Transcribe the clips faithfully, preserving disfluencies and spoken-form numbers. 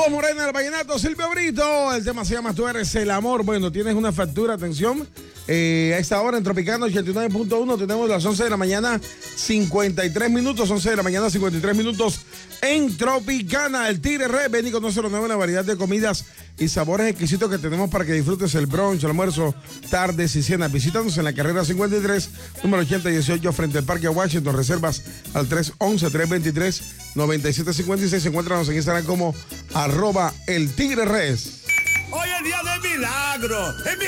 Voz Morena del Vallenato, Silvio Brito. El tema se llama Tú eres el amor. Bueno, tienes una factura, atención. Eh, a esta hora en Tropicana ochenta y nueve punto uno tenemos las once de la mañana, cincuenta y tres minutos. once de la mañana, cincuenta y tres minutos en Tropicana. El Tigre Red, ven y conoce lo nuevo en la variedad de comidas y sabores exquisitos que tenemos para que disfrutes el brunch, el almuerzo, tardes y cenas. Visítanos en la carrera cincuenta y tres, número ochenta dieciocho, frente al Parque Washington. Reservas al tres once, tres veintitrés, noventa y siete cincuenta y seis. Encuéntranos en Instagram como arroba el Tigre Res. Hoy es día de milagro, ¡es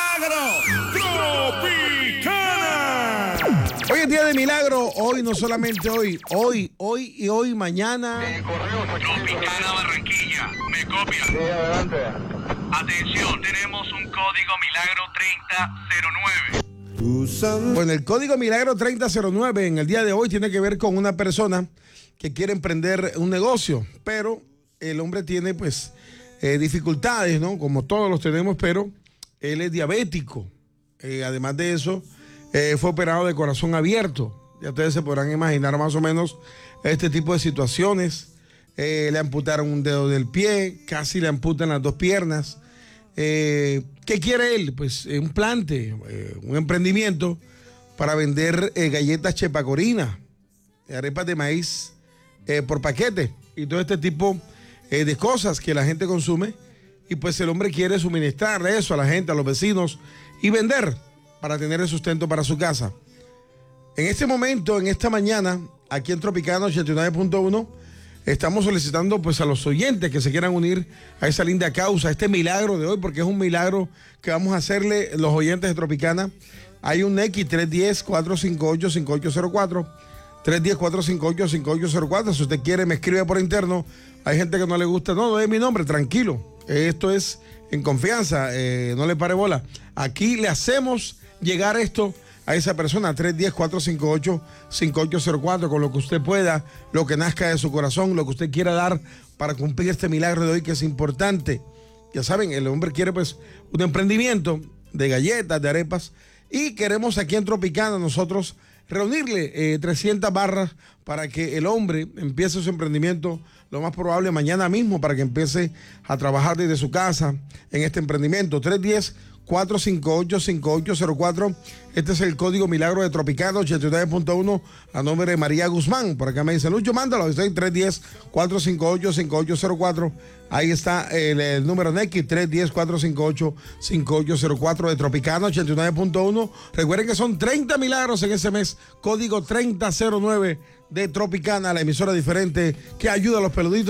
milagro! ¡Tropicana! Hoy es día de milagro, hoy no solamente hoy, hoy, hoy y hoy, mañana. Tropicana Barranquilla, me copia. Sí, adelante. Atención, tenemos un código milagro treinta cero nueve. Bueno, el código milagro treinta cero nueve en el día de hoy tiene que ver con una persona que quiere emprender un negocio, pero el hombre tiene pues eh, dificultades, ¿no? Como todos los tenemos, pero él es diabético. Eh, además de eso, eh, fue operado de corazón abierto. Ya ustedes se podrán imaginar más o menos este tipo de situaciones. Eh, le amputaron un dedo del pie, casi le amputan las dos piernas. Eh, ¿Qué quiere él? Pues eh, un plante, eh, un emprendimiento para vender eh, galletas Chepacorina, arepas de maíz eh, por paquete y todo este tipo eh, de cosas que la gente consume, y pues el hombre quiere suministrarle eso a la gente, a los vecinos, y vender para tener el sustento para su casa. En este momento, en esta mañana, aquí en Tropicana ochenta y nueve punto uno, estamos solicitando pues a los oyentes que se quieran unir a esa linda causa, a este milagro de hoy, porque es un milagro que vamos a hacerle los oyentes de Tropicana. Hay un X tres uno cero, cuatro cinco ocho, cinco ocho cero cuatro, tres uno cero, cuatro cinco ocho, cinco ocho cero cuatro. Si usted quiere, me escribe por interno. Hay gente que no le gusta, no, no es mi nombre, tranquilo. Esto es en confianza, eh, no le pare bola. Aquí le hacemos llegar esto a esa persona, tres uno cero, cuatro cinco ocho, cinco ocho cero cuatro, con lo que usted pueda, lo que nazca de su corazón, lo que usted quiera dar para cumplir este milagro de hoy, que es importante. Ya saben, el hombre quiere pues un emprendimiento de galletas, de arepas, y queremos aquí en Tropicana nosotros reunirle eh, trescientas barras para que el hombre empiece su emprendimiento lo más probable mañana mismo, para que empiece a trabajar desde su casa en este emprendimiento. tres uno cero, cuatro cinco ocho, cinco ocho cero cuatro. Este es el código milagro de Tropicana ochenta y nueve punto uno a nombre de María Guzmán. Por acá me dice Lucho, mándalo. Estoy tres uno cero, cuatro cinco ocho, cinco ocho cero cuatro. Ahí está el, el número N X, tres uno cero, cuatro cinco ocho, cinco ocho cero cuatro de Tropicana ochenta y nueve punto uno. Recuerden que son treinta milagros en ese mes. Código treinta cero nueve de Tropicana, la emisora diferente que ayuda a los peluditos.